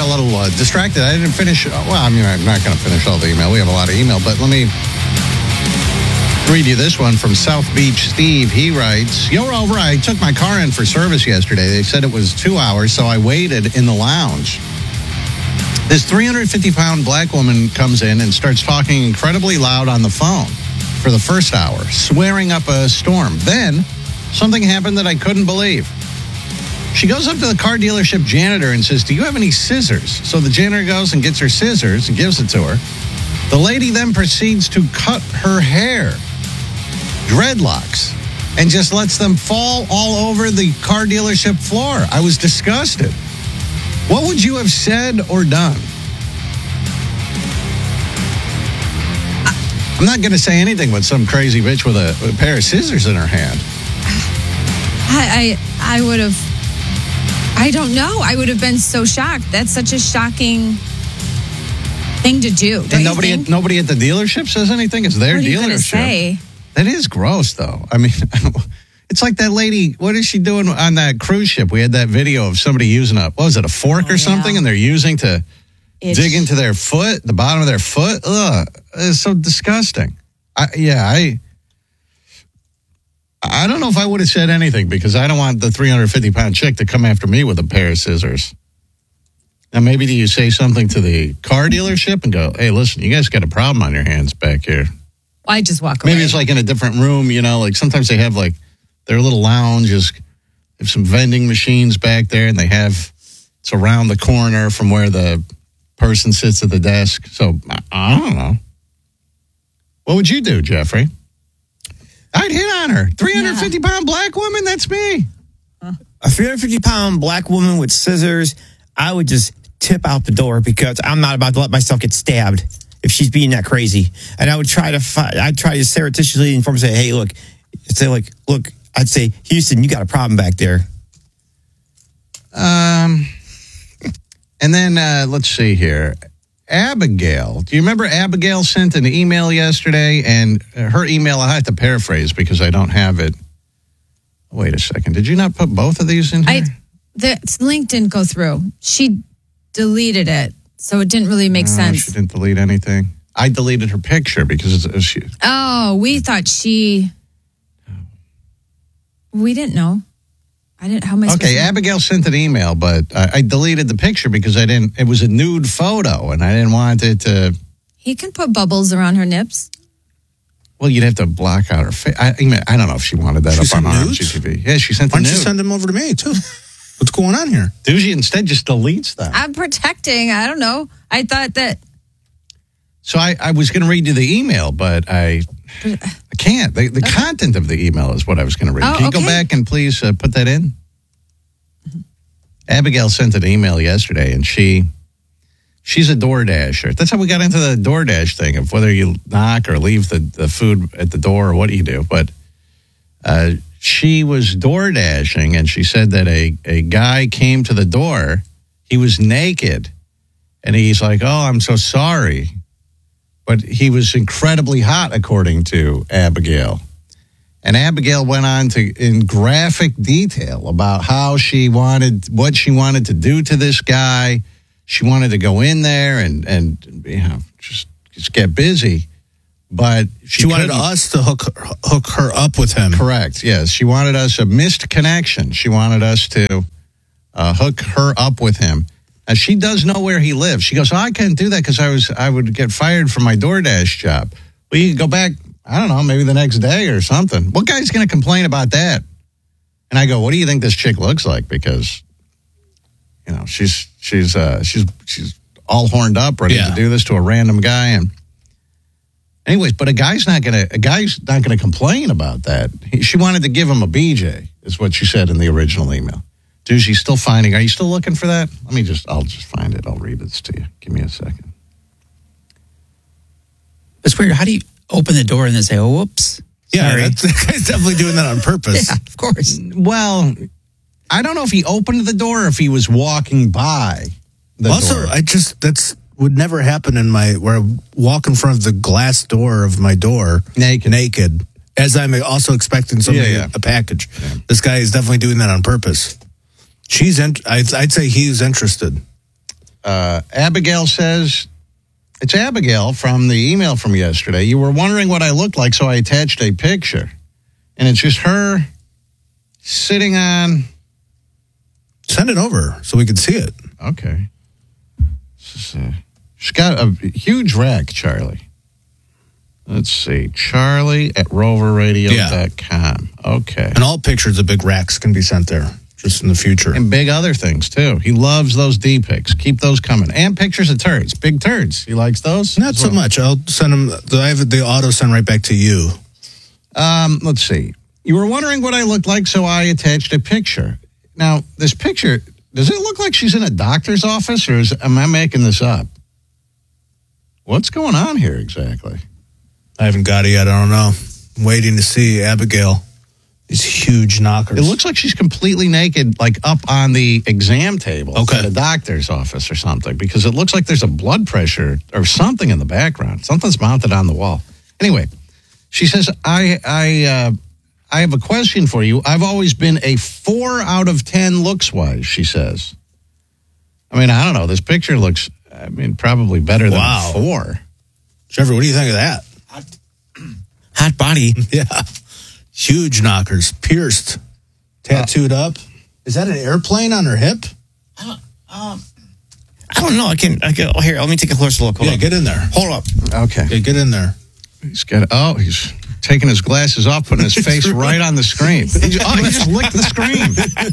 a little distracted. I didn't finish. Well, I mean, I'm not going to finish all the email. We have a lot of email, but let me read you this one from South Beach Steve. He writes, "Yo, Rover, I took my car in for service yesterday. They said it was 2 hours, so I waited in the lounge. This 350-pound black woman comes in and starts talking incredibly loud on the phone for the first hour, swearing up a storm. Then something happened that I couldn't believe. She goes up to the car dealership janitor and says, 'Do you have any scissors?' So the janitor goes and gets her scissors and gives it to her. The lady then proceeds to cut her hair, dreadlocks, and just lets them fall all over the car dealership floor. I was disgusted. What would you have said or done?" I'm not going to say anything with some crazy bitch with a pair of scissors in her hand. I would have, I don't know. I would have been so shocked. That's such a shocking thing to do. And nobody at the dealership says anything? It's their dealership. What are you dealership. say? That is gross, though. I mean, it's like that lady. What is she doing on that cruise ship? We had that video of somebody using a fork or something, and they're using to dig into their foot, the bottom of their foot. Ugh, it's so disgusting. I don't know if I would have said anything because I don't want the 350-pound chick to come after me with a pair of scissors. Now, maybe do you say something to the car dealership and go, "Hey, listen, you guys got a problem on your hands back here." I just walk away. Maybe it's like in a different room, like sometimes they have like their little lounges, they have some vending machines back there, and it's around the corner from where the person sits at the desk. So, I don't know. What would you do, Jeffrey? I'd hit on her. 350-pound black woman, that's me. A 350-pound black woman with scissors, I would just tip out the door because I'm not about to let myself get stabbed if she's being that crazy. And I would try to surreptitiously inform her, say, "Hey, look," I'd say, "Houston, you got a problem back there." And then let's see here. Abigail. Do you remember Abigail sent an email yesterday? And her email, I have to paraphrase because I don't have it. Wait a second. Did you not put both of these in here? The link didn't go through. She deleted it, so it didn't really make sense. She didn't delete anything. I deleted her picture because she... Oh, we thought she... We didn't know. How am I supposed to... Abigail sent an email, but I deleted the picture because it was a nude photo, and I didn't want it to... He can put bubbles around her nips. Well, you'd have to block out her face. I don't know if she wanted that up on RMGTV. Yeah, she sent the nude. Why don't you send them over to me, too? What's going on here? Dude, instead just deletes them. I'm protecting. I don't know. I thought that... So I was going to read you the email, but I can't. The content of the email is what I was going to read. Can you go back and please put that in? Mm-hmm. Abigail sent an email yesterday, and she's a DoorDasher. That's how we got into the DoorDash thing of whether you knock or leave the food at the door or what do you do. But she was DoorDashing, and she said that a guy came to the door. He was naked, and he's like, "Oh, I'm so sorry." But he was incredibly hot, according to Abigail. And Abigail went on in graphic detail about what she wanted to do to this guy. She wanted to go in there and just get busy. But she wanted us to hook her up with him. Correct, yes. She wanted us a missed connection. She wanted us to hook her up with him. Now, she does know where he lives. She goes, "Oh, I can't do that because I would get fired from my DoorDash job." Well, you can go back, I don't know, maybe the next day or something. What guy's going to complain about that? And I go, "What do you think this chick looks like?" Because, she's all horned up, ready to do this to a random guy. And anyways, but a guy's not gonna complain about that. She wanted to give him a BJ, is what she said in the original email. Dude, she's still finding. Are you still looking for that? I'll just find it. I'll read this to you. Give me a second. It's weird. How do you open the door and then say, "Oh, whoops"? Yeah, that guy's definitely doing that on purpose. Yeah, of course. Well, I don't know if he opened the door or if he was walking by the door. That's would never happen where I walk in front of the glass door of my door naked as I'm also expecting a package. Yeah. This guy is definitely doing that on purpose. I'd say he's interested. Abigail says, it's Abigail from the email from yesterday. You were wondering what I looked like, so I attached a picture. And it's just her sitting on... Send it over so we can see it. Okay. She's got a huge rack, Charlie. Let's see. Charlie at roverradio.com. Okay. And all pictures of big racks can be sent there just in the future. And big other things, too. He loves those D-pics. Keep those coming. And pictures of turds. Big turds. He likes those? Not so much. I'll send them. I have the auto send right back to you. Let's see. You were wondering what I looked like, so I attached a picture. Now, this picture, does it look like she's in a doctor's office, or am I making this up? What's going on here exactly? I haven't got it yet. I don't know. I'm waiting to see Abigail. These huge knockers. It looks like she's completely naked, like up on the exam table at a doctor's office or something, because it looks like there's a blood pressure or something in the background. Something's mounted on the wall. Anyway, she says, I have a question for you. I've always been a 4 out of 10 looks-wise, she says. I mean, I don't know. This picture looks, probably better than a 4. Trevor, what do you think of that? Hot body. Yeah. Huge knockers. Pierced. Tattooed up. Is that an airplane on her hip? I don't know. I can here, let me take a closer look. Hold up. Get in there. Hold up. Okay. Yeah, get in there. He's taking his glasses off, putting his face right on the screen. He just licked the screen.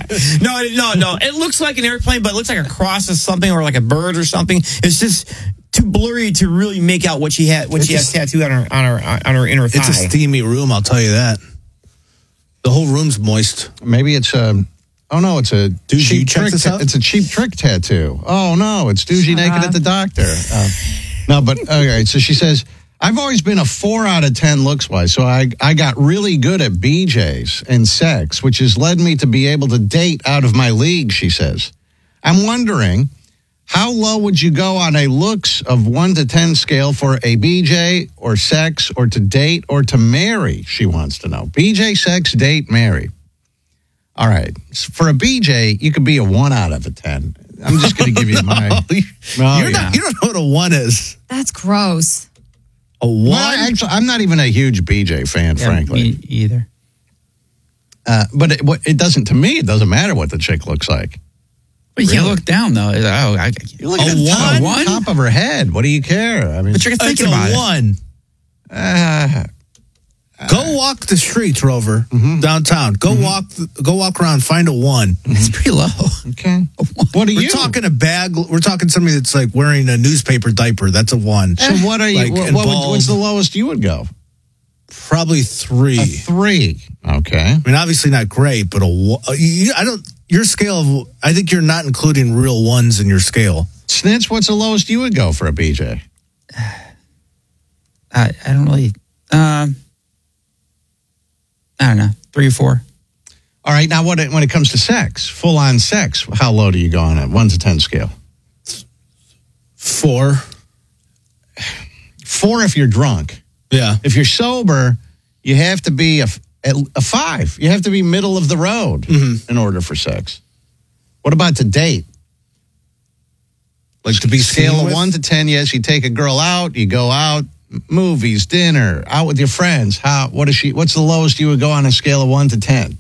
No. It looks like an airplane, but it looks like a cross of something or like a bird or something. It's just too blurry to really make out what she has tattooed on her inner thigh. It's a steamy room, I'll tell you that. The whole room's moist. Maybe it's it's a cheap trick. It's a cheap trick tattoo. Oh no, it's Doogie naked at the doctor. No, but okay. So she says, I've always been a 4 out of 10 looks-wise, so I got really good at BJs and sex, which has led me to be able to date out of my league, she says. I'm wondering, how low would you go on a looks of 1 to 10 scale for a BJ or sex or to date or to marry, she wants to know. BJ, sex, date, marry. All right. For a BJ, you could be a 1 out of a 10. I'm just going to give you my... You don't know what a 1 is. That's gross. A 1? Well, actually, I'm not even a huge BJ fan, frankly. Me either. But it doesn't, to me, it doesn't matter what the chick looks like. But you can't look down, though. You look at the top of her head. What do you care? I mean, but you're thinking about it. 1. Go walk the streets, Rover, downtown. Go walk around, find a 1. It's pretty low. Okay. What are you? We're talking a bag. We're talking somebody that's like wearing a newspaper diaper. That's a 1. So what are you? What's the lowest you would go? Probably 3. A 3. Okay. I mean, obviously not great, but your scale of, I think you're not including real 1s in your scale. Snitch, what's the lowest you would go for a BJ? I don't really, I don't know, 3 or 4. All right. Now, when it comes to sex, full on sex, how low do you go on a 1 to 10 scale? 4. 4 if you're drunk. Yeah. If you're sober, you have to be a 5. You have to be middle of the road in order for sex. What about to date? Like to be scale of 1 to 10, yes, you take a girl out, you go out, movies, dinner, out with your friends. What's the lowest you would go on a scale of 1 to 10?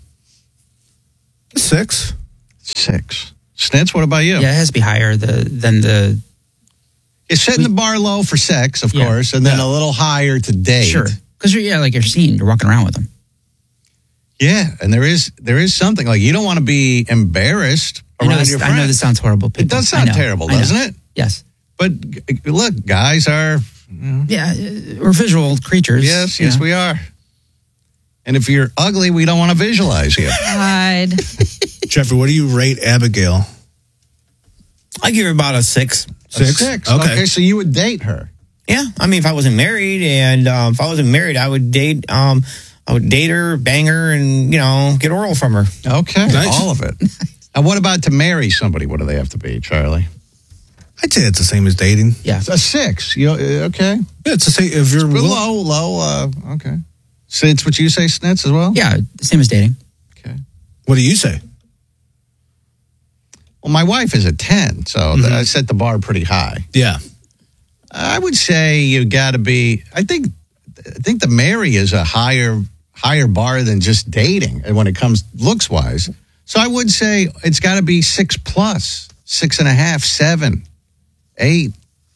6. 6. Snitz, what about you? Yeah, it has to be higher than the... You're setting the bar low for sex, of course, and then a little higher to date. Sure. Because you're seen, you're walking around with them. Yeah, and there is something, like you don't want to be embarrassed around your friends. I know this sounds horrible. People. It does sound terrible, doesn't it? Yes. But look, guys are... Yeah, we're visual creatures. Yes, we are. And if you're ugly, we don't want to visualize you. God. Jeffrey, what do you rate Abigail? I give her about a 6. 6? Okay, so you would date her. Yeah, I mean, if I wasn't married, and if I wasn't married, I would date her, bang her, and get oral from her. Okay, nice. All of it. And what about to marry somebody? What do they have to be, Charlie? I'd say it's the same as dating. Yeah, a 6. Okay. Yeah, it's the same. If you're low. Okay. So it's what you say, Snitz, as well. Yeah, the same as dating. Okay. What do you say? Well, my wife is a 10, so I set the bar pretty high. Yeah. I would say you got to be. I think the Mary is a higher bar than just dating, and when it comes looks wise. So I would say it's got to be 6+, 6.5, 7, 8.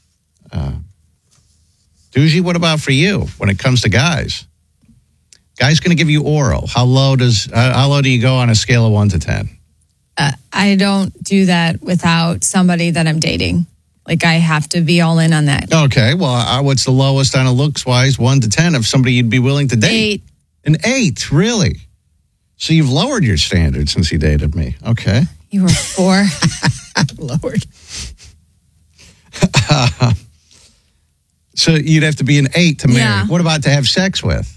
Doogie, what about for you when it comes to guys? Guy's going to give you oral. How low do you go on a scale of 1 to 10? I don't do that without somebody that I'm dating. Like, I have to be all in on that. Okay, well, what's the lowest on a looks-wise, 1 to 10, of somebody you'd be willing to date? 8. An 8, really? So you've lowered your standards since you dated me. Okay. You were 4. Lowered. So you'd have to be an 8 to marry. Yeah. What about to have sex with?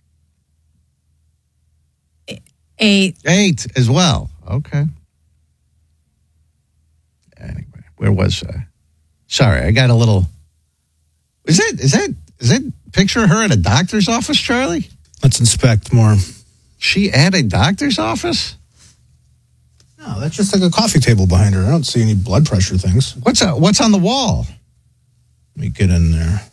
8. 8 as well. Okay. Anyway, where was I? Sorry, I got a little. Is that picture of her at a doctor's office, Charlie? Let's inspect more. She at a doctor's office? No, that's just like a coffee table behind her. I don't see any blood pressure things. What's on the wall? Let me get in there.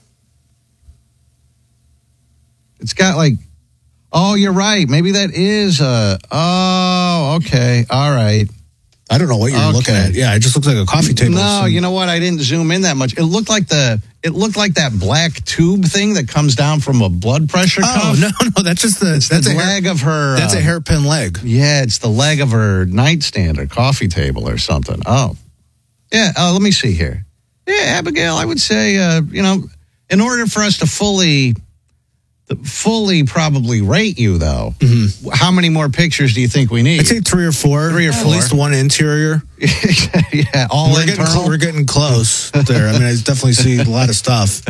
It's got like. Oh, you're right. Maybe that is oh, okay. All right. I don't know what you're looking at. Yeah, it just looks like a coffee table. No, you know what? I didn't zoom in that much. It looked like that black tube thing that comes down from a blood pressure cuff. Oh, no, that's just that's the leg of her. That's a hairpin leg. Yeah, it's the leg of her nightstand or coffee table or something. Oh. Yeah, let me see here. Yeah, Abigail, I would say, in order for us to fully probably rate you, though, how many more pictures do you think we need? I'd say 3 or 4. 3 or 4. At least one interior. Yeah, all internal. We're getting close there. I mean, I definitely see a lot of stuff.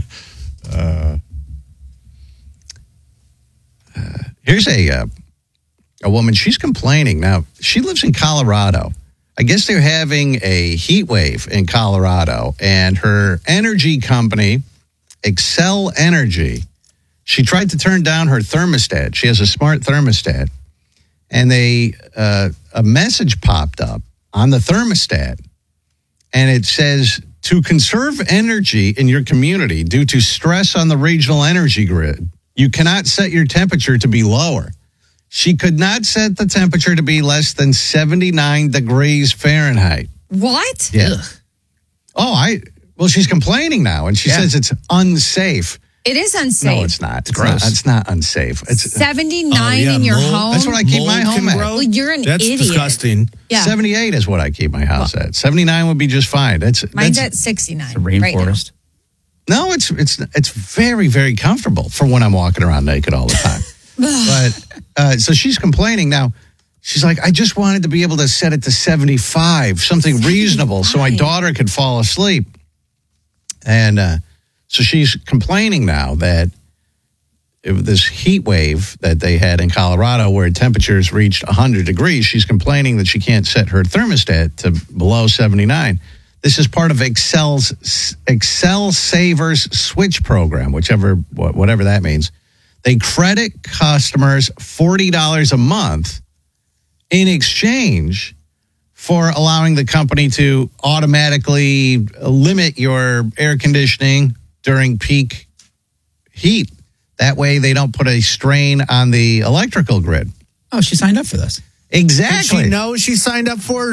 Here's a woman. She's complaining. Now, she lives in Colorado. I guess they're having a heat wave in Colorado, and her energy company, Xcel Energy, she tried to turn down her thermostat. She has a smart thermostat, and a message popped up on the thermostat, and it says, to conserve energy in your community due to stress on the regional energy grid, you cannot set your temperature to be lower. She could not set the temperature to be less than 79 degrees Fahrenheit. What? Yeah. Well, she's complaining now, and she says it's unsafe. It is unsafe. No, it's not. It's not unsafe. It's 79 in your home? That's what I keep my home at. Well, you're an That's idiot. disgusting. Yeah. 78 is what I keep my house at. 79 would be just fine. Mine's at 69. It's a rainforest. No, it's very, very comfortable for when I'm walking around naked all the time. But so she's complaining now. She's like, I just wanted to be able to set it to 75, something reasonable, so my daughter could fall asleep. And so she's complaining now that this heat wave that they had in Colorado where temperatures reached 100 degrees, she's complaining that she can't set her thermostat to below 79. This is part of Xcel Savers Switch program, whatever that means. They credit customers $40 a month in exchange for allowing the company to automatically limit your air conditioning during peak heat. That way they don't put a strain on the electrical grid. Oh, she signed up for this. Exactly. Did she know she signed up for it?